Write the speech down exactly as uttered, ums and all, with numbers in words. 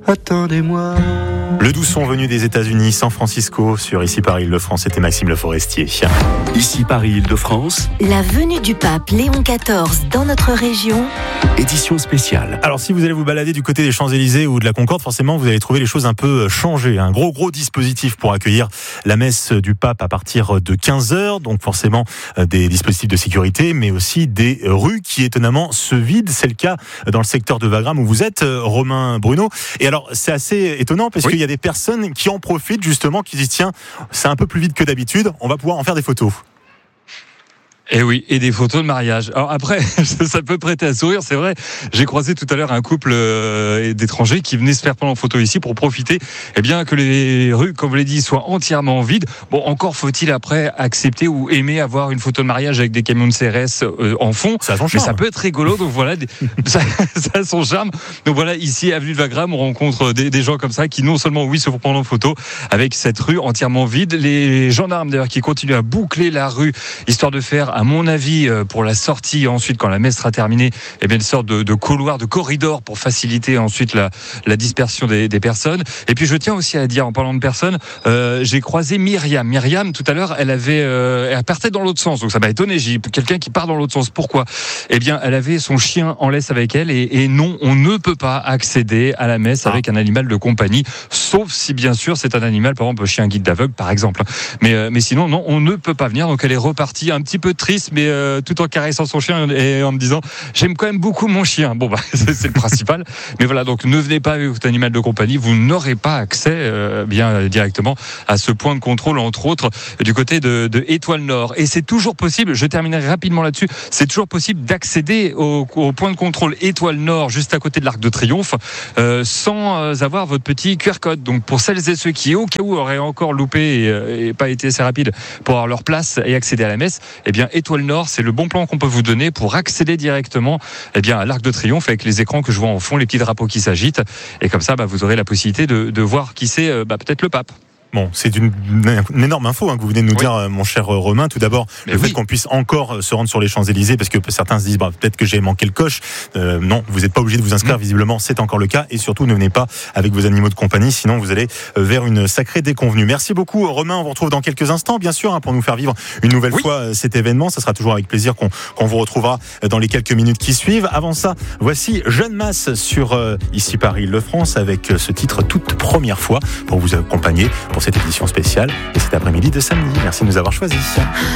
attendez-moi. Le doux son venu des États-Unis, San Francisco, sur Ici Paris Île-de-France, c'était Maxime Le Forestier. Ici Paris Île-de-France, La venue du pape Léon quatorze dans notre région. édition spéciale. Alors si vous allez vous balader du côté des Champs-Élysées ou de la Concorde, forcément vous allez trouver les choses un peu changées. Un gros gros dispositif pour accueillir la messe du pape à partir de quinze heures, donc forcément des dispositifs de sécurité, mais aussi des rues qui étonnamment se vident. C'est le cas dans le secteur de Wagram où vous êtes, Romain Bruno. Et alors c'est assez étonnant parce oui. qu'il y a des personnes qui en profitent justement, qui disent tiens, c'est un peu plus vide que d'habitude, on va pouvoir en faire des photos. Et oui, et des photos de mariage. Alors après, ça peut prêter à sourire, c'est vrai. J'ai croisé tout à l'heure un couple euh, d'étrangers qui venaient se faire prendre en photo ici pour profiter, eh bien, que les rues, comme vous l'avez dit, soient entièrement vides. Bon, encore faut-il après accepter ou aimer avoir une photo de mariage avec des camions de C R S euh, en fond. Ça a son charme. Mais ça peut être rigolo, donc voilà, des, ça, ça a son charme. Donc voilà, ici, avenue de Wagram, on rencontre des, des gens comme ça qui non seulement, oui, se font prendre en photo avec cette rue entièrement vide. Les gendarmes, d'ailleurs, qui continuent à boucler la rue, histoire de faire, à mon avis, pour la sortie, ensuite, quand la messe sera terminée, eh bien, une sorte de, de couloir, de corridor pour faciliter ensuite la, la dispersion des, des personnes. Et puis, je tiens aussi à dire, en parlant de personnes, euh, j'ai croisé Myriam. Myriam, tout à l'heure, elle avait, euh, elle partait dans l'autre sens. Donc, ça m'a étonné. J'ai quelqu'un qui part dans l'autre sens. Pourquoi? Eh bien, elle avait son chien en laisse avec elle. Et, et non, on ne peut pas accéder à la messe ah. avec un animal de compagnie, sauf si, bien sûr, c'est un animal, par exemple, un chien guide d'aveugle, par exemple. Mais, euh, mais sinon, non, on ne peut pas venir. Donc, elle est repartie un petit peu triste, mais euh, tout en caressant son chien et en me disant j'aime quand même beaucoup mon chien. Bon bah c'est, c'est le principal. Mais voilà, donc ne venez pas avec votre animal de compagnie, vous n'aurez pas accès euh, bien directement à ce point de contrôle, entre autres du côté de, de Étoile Nord. Et c'est toujours possible, je terminerai rapidement là-dessus, c'est toujours possible d'accéder au, au point de contrôle Étoile Nord juste à côté de l'Arc de Triomphe euh, sans avoir votre petit Q R code. Donc pour celles et ceux qui au cas où auraient encore loupé et, et pas été assez rapides pour avoir leur place et accéder à la messe, eh bien Étoile Nord, c'est le bon plan qu'on peut vous donner pour accéder directement eh bien, à l'Arc de Triomphe avec les écrans que je vois en fond, les petits drapeaux qui s'agitent. Et comme ça, bah, vous aurez la possibilité de, de voir qui c'est, bah, peut-être le pape. Bon, c'est une, une énorme info hein, que vous venez de nous oui. dire, mon cher Romain. Tout d'abord, Mais le oui. fait qu'on puisse encore se rendre sur les Champs-Élysées, parce que certains se disent bah, peut-être que j'ai manqué le coche. Euh, non, vous n'êtes pas obligé de vous inscrire. Mmh. Visiblement, c'est encore le cas. Et surtout, ne venez pas avec vos animaux de compagnie, sinon vous allez vers une sacrée déconvenue. Merci beaucoup, Romain. On vous retrouve dans quelques instants, bien sûr, hein, pour nous faire vivre une nouvelle oui. fois cet événement. Ça sera toujours avec plaisir qu'on, qu'on vous retrouvera dans les quelques minutes qui suivent. Avant ça, voici Jeune Masse sur euh, Ici Paris Île-de-France avec ce titre toute première fois pour vous accompagner pour cette édition spéciale. Et cet après-midi de samedi. Merci de nous avoir choisis.